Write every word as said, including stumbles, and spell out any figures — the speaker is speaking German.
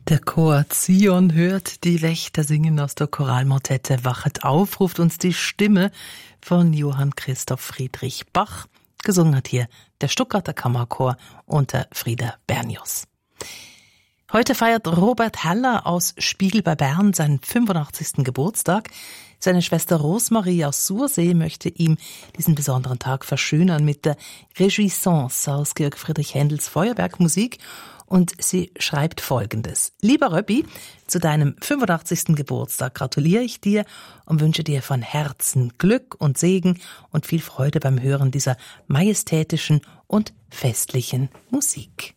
Der Chor Zion hört die Wächter singen aus der Choralmotette Wachet auf, ruft uns die Stimme von Johann Christoph Friedrich Bach. Gesungen hat hier der Stuttgarter Kammerchor unter Frieda Bernius. Heute feiert Robert Haller aus Spiegel bei Bern seinen fünfundachtzigsten Geburtstag. Seine Schwester Rosemarie aus Sursee möchte ihm diesen besonderen Tag verschönern mit der Réjouissance aus Georg Friedrich Händels Feuerwerkmusik. Und sie schreibt Folgendes: Lieber Röppi, zu deinem fünfundachtzigsten Geburtstag gratuliere ich dir und wünsche dir von Herzen Glück und Segen und viel Freude beim Hören dieser majestätischen und festlichen Musik.